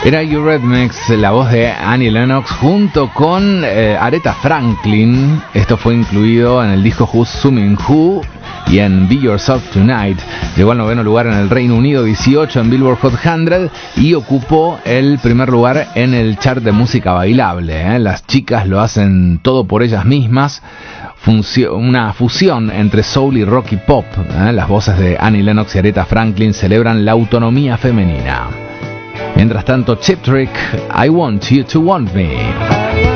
Era Eurythmics, la voz de Annie Lennox junto con Aretha Franklin. Esto fue incluido en el disco Who's Summing Who y en Be Yourself Tonight. Llegó al 9º lugar en el Reino Unido, 18 en Billboard Hot 100 y ocupó el primer lugar en el chart de música bailable. Las chicas lo hacen todo por ellas mismas. Una fusión entre soul y rock y pop. Las voces de Annie Lennox y Aretha Franklin celebran la autonomía femenina. Mientras tanto, Cheap Trick, I Want You to Want Me.